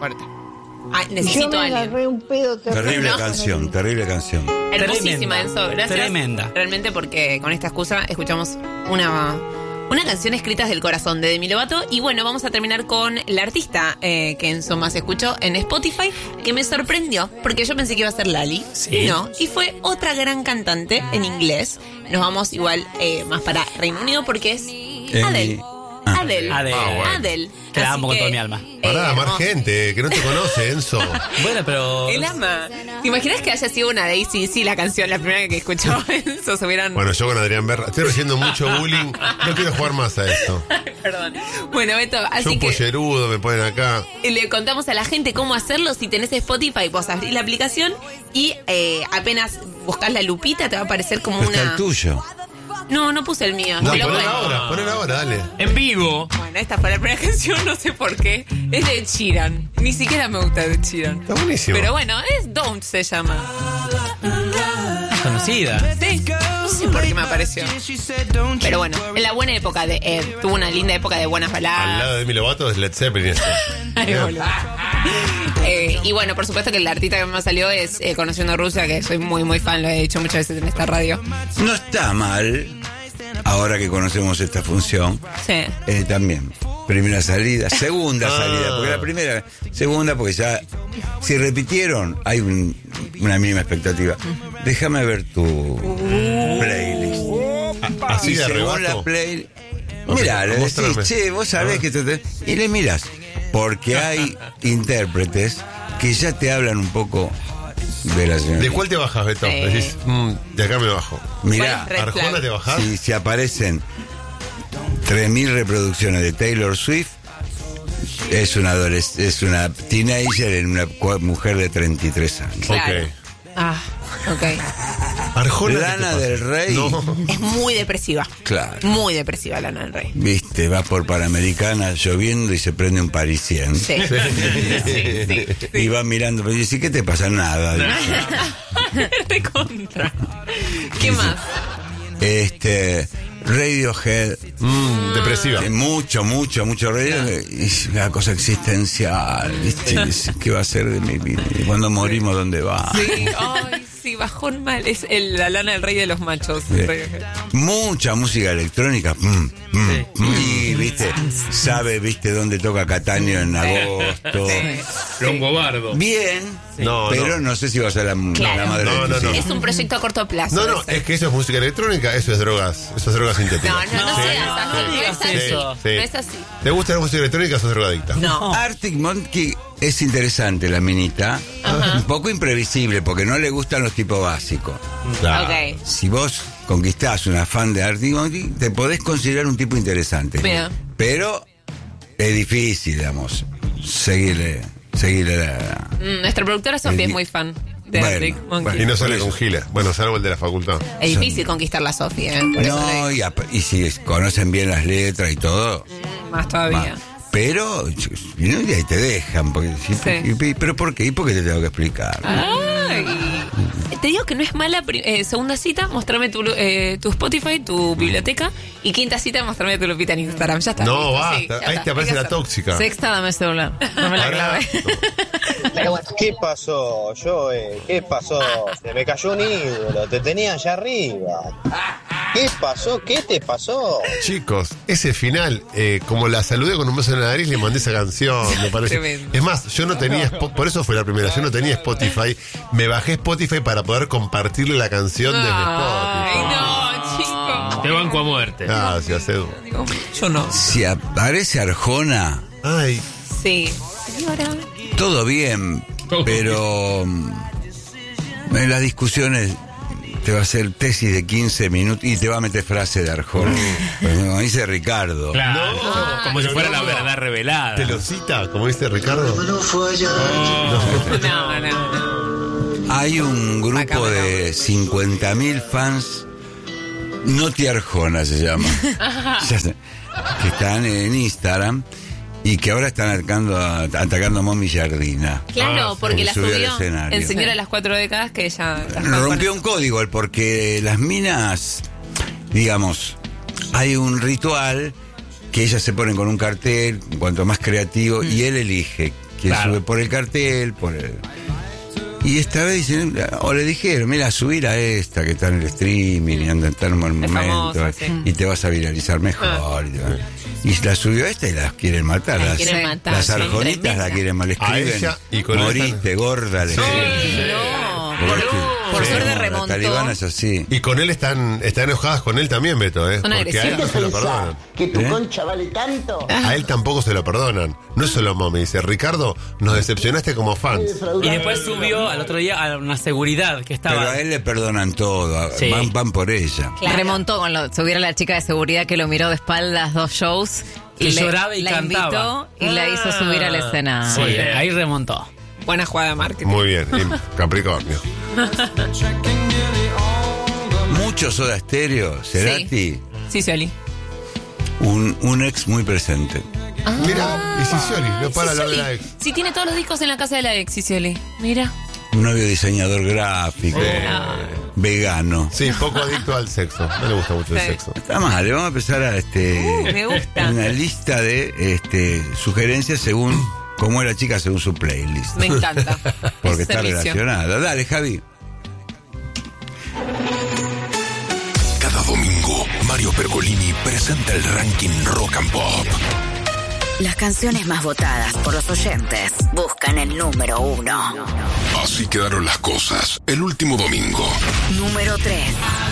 fuerte. Necesito a alguien. Un pedo Terrible canción. Hermosísima, Enzo. Gracias. Tremenda. Realmente porque con esta excusa escuchamos una canción escrita desde el corazón de Demi Lovato. Y bueno, vamos a terminar con la artista que Enzo más escuchó en Spotify, que me sorprendió, porque yo pensé que iba a ser Lali. Sí. No, y fue otra gran cantante en inglés. Nos vamos igual más para Reino Unido porque es Adele. Adele. Te la Así amo con que, toda mi alma. Pará, más hermosa. gente que no te conoce, Enzo. Bueno, pero... El ama. ¿Te imaginas que haya sido una de AC/DC la canción, la primera que escuchó Enzo? Se hubieran... Bueno, yo con Adrián Berra estoy recibiendo mucho bullying. No quiero jugar más a esto. Perdón. Bueno, Beto, Yo así un que pollerudo me ponen acá. le contamos a la gente cómo hacerlo. Si tenés Spotify, vos abrís la aplicación y apenas buscás la lupita, te va a aparecer como Está una... el tuyo. No puse el mío. No, Te lo poner cuento. ahora, dale. En vivo. Bueno, esta fue la primera canción, no sé por qué. Es de Ed Sheeran. Ni siquiera me gusta de Ed Sheeran. Está buenísimo. Pero bueno, es Don't se llama. Conocida. Sí, no sé por qué me apareció. Pero bueno, en la buena época de Ed. Tuvo una linda época de buenas Al baladas. lado de Demi Lovato es Led Zeppelin esto. Ay, boludo. Y bueno, por supuesto que el artista que más salió es Conociendo Rusia, que soy muy, muy fan, lo he dicho muchas veces en esta radio. No está mal, ahora que conocemos esta función, Sí. también. Primera salida, segunda salida, porque la primera, segunda, porque ya, si repitieron, hay una mínima expectativa. Déjame ver tu playlist. Así Y de según arrebato. la playlist, Ok, mirá, le decís, mostrame. che, vos sabés que y le mirás, porque hay intérpretes que ya te hablan un poco de la señora. ¿De cuál te bajas, Beto? Sí. Decís, de acá me bajo. Mirá, ¿Cuál es red flag? ¿Arjona te bajás? si aparecen 3.000 reproducciones de Taylor Swift, es una teenager en una mujer de 33 años. Claro. Ok. Ok. Arjona, ¿qué te Lana pasa? del Rey. No. Es muy depresiva. Claro. Muy depresiva Lana del Rey. Viste, va por Panamericana lloviendo y se prende un parisien. Sí. Sí. Y va mirando, pero dice, ¿qué te pasa? Nada. Recontra. ¿Qué más? Radiohead. Depresiva. Mucho Radiohead. Es una cosa existencial. ¿Viste? ¿Qué va a ser de mi vida? Cuando morimos, ¿dónde va? Sí. Ay, sí, bajón mal. Es la Lana del Rey de los machos. Sí. Mucha música electrónica. Y viste, viste dónde toca Cataño en agosto. Longobardo. Bien, No, pero no sé si va a ser la Claro. madre No, de tus no. hijos. Es un proyecto a corto plazo. No, ese. es que eso es música electrónica, eso es drogas sintéticas. No Sí, seas así. no No digas es así. eso. Sí. No es así. ¿Te gusta la música electrónica? Sos drogadicta. No. Arctic Monkey es interesante, la minita. Un poco imprevisible, porque no le gustan los tipos básicos. Claro. Ok. Si vos conquistás una fan de Arctic Monkey, te podés considerar un tipo interesante. Bien. Pero es difícil, digamos, seguirle Nuestra productora Sofía es muy fan de Bueno, Arctic Monkey. Y no sale Por con eso. giles. Bueno, salvo el de la facultad. Es difícil conquistar la Sofía, por eso No, le digo. y si conocen bien las letras y todo, Más todavía. pero y ahí te dejan. Porque, ¿pero por qué? ¿Y por qué te tengo que explicar? Ay. Te digo que no es mala segunda cita, mostrame tu Spotify, tu biblioteca. Y quinta cita, mostrame tu lupita en Instagram. Ya está. No, listo, basta. sí, ya Ahí está. te aparece Hay que la hacerlo. tóxica. Sexta, dame el celular. Dame la Ahora, clave. ¿Qué pasó, Joe? ¿Qué pasó? Se me cayó un ídolo, te tenía allá arriba. ¿Qué pasó? ¿Qué te pasó? Chicos, ese final, como la saludé con un beso en la nariz, le mandé esa canción, me parece. Tremendo. Es más, yo no tenía, por eso fue la primera, yo no tenía Spotify, me bajé Spotify para poder compartirle la canción desde Ay, Spotify. no, chico. Te banco a muerte. Gracias, Edu. Yo no. Si aparece Arjona, Ay, Sí. Señora. todo bien, pero en las discusiones te va a hacer tesis de 15 minutos y te va a meter frase de Arjona. Como dice Ricardo. Claro. Como si fuera la no. verdad revelada. ¿te lo cita, como dice Ricardo? No. Hay un grupo de 50.000 fans, Noti Arjona se llama, que están en Instagram y que ahora están atacando a Momi Jardina. Claro, porque la subió al subió escenario. en Señora de las 4 décadas que ella... Rompió un código, porque las minas, digamos, hay un ritual que ellas se ponen con un cartel, cuanto más creativo, y él elige quién Claro. sube por el cartel, y esta vez dicen, o le dijeron, mira, subir a esta que está en el streaming y anda en tal momento, famosa, sí. y te vas a viralizar mejor. Y la subió esta y las quieren matar. La Las, quieren matar, las sí, arjonitas tremenda. la quieren mal A escriben. ella y con él Moriste, están- gorda, le escriben. No, Por suerte La remontó. talibana es así. Y con él están enojadas con él también, Beto, ¿eh? Son Porque a él no se lo perdonan. ¿Que tu ¿Eh? concha vale tanto? A él tampoco se lo perdonan. No es solo Momi, dice, Ricardo, nos decepcionaste como fans. Y después subió al otro día a una seguridad que estaba. Pero a él le perdonan todo, Sí. van por ella. Claro. Remontó con subir a la chica de seguridad que lo miró de espaldas 2 shows. Que lloraba y la cantaba. invitó y la hizo subir al escenario. Sí, ahí remontó. Buena jugada de marketing. Muy bien, y Capricornio. Mucho Soda Stereo, Cerati, Sí, Scioli. un ex muy presente. Mira, y Sicioli, no para hablar de la ex. Sí, tiene todos los discos en la casa de la ex, Scioli. Mira. Un novio diseñador gráfico, vegano. Sí, poco adicto al sexo. No le gusta mucho el Sí. sexo. Está mal, vamos a empezar a me gusta. una lista de sugerencias según cómo es la chica según su playlist. Me encanta. Porque Es está servicio. relacionada. Dale, Javi. Cada domingo, Mario Pergolini presenta el ranking Rock and Pop. Las canciones más votadas por los oyentes buscan el número 1. Así quedaron las cosas el último domingo. Número 3.